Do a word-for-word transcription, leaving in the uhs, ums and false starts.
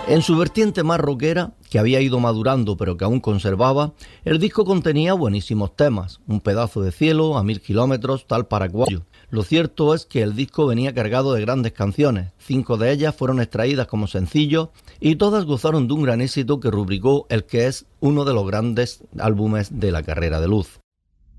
En su vertiente más rockera, que había ido madurando pero que aún conservaba, el disco contenía buenísimos temas, Un pedazo de cielo, A mil kilómetros, Tal paraguayo. Lo cierto es que el disco venía cargado de grandes canciones, cinco de ellas fueron extraídas como sencillos y todas gozaron de un gran éxito que rubricó el que es uno de los grandes álbumes de la carrera de Luz.